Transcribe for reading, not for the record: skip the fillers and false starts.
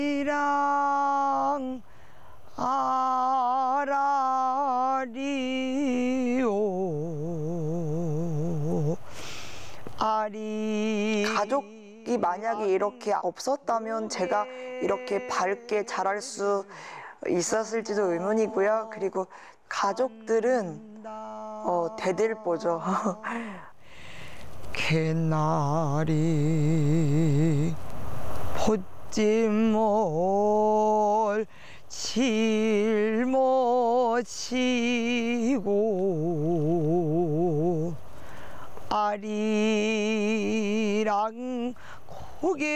이랑 아라리오 아리. 가족이 만약에 이렇게 없었다면 제가 이렇게 밝게 자랄 수 있었을지도 의문이고요. 그리고 가족들은 대들보죠. 개나리 pot짐을 짊어지고 아리랑 고개